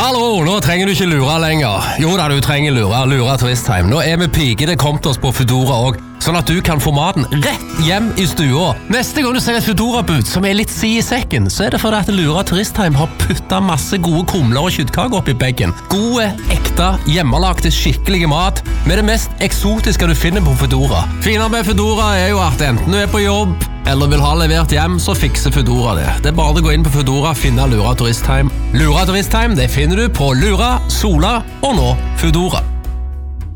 Hallo, nå trenger du ikke lure lenger. Jo da, du trenger lure turisttime. Nå vi pigene kommet oss på Foodora også, sånn at du kan få maten rett hjem i stua. Neste gang du ser et Foodora-bud som litt si i sekken, så det fordi at Lura Turisttime har puttet masse gode kumler og kjøttkaker opp i beggen. Gode, ekte, hjemmelagte, skikkelige mat med det mest eksotiske du finner på Foodora. Fine med Foodora jo at enten du på jobb eller vil ha levert hjem, så fikser Foodora det. Det bare å gå inn på Foodora, finne Lura Turisttime. Lura Turisttime, det finner du på Lura, Sola og nå Foodora.